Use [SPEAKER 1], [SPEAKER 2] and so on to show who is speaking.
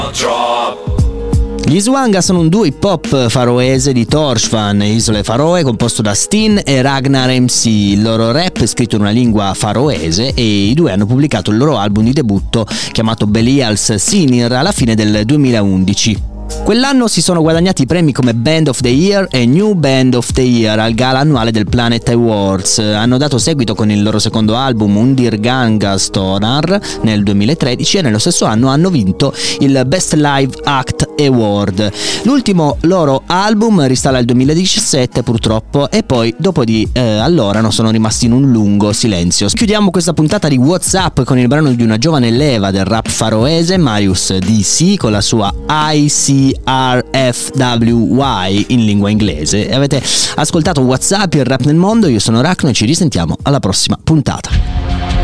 [SPEAKER 1] Gli Swanga sono un duo hip hop faroese di Tórshavn, Isole Faroe, composto da Stin e Ragnar MC. Il loro rap è scritto in una lingua faroese e i due hanno pubblicato il loro album di debutto chiamato Belials Sinir alla fine del 2011. Quell'anno si sono guadagnati premi come Band of the Year e New Band of the Year al gala annuale del Planet Awards. Hanno dato seguito con il loro secondo album Undir Gangastonar nel 2013 e nello stesso anno hanno vinto il Best Live Act Award. L'ultimo loro album risale al 2017 purtroppo e poi dopo di allora non sono rimasti in un lungo silenzio. Chiudiamo questa puntata di WhatsApp con il brano di una giovane leva del rap faroese, Marius DC, con la sua ICRFWY in lingua inglese. E avete ascoltato WhatsApp, il rap nel mondo. Io sono Racno e ci risentiamo alla prossima puntata.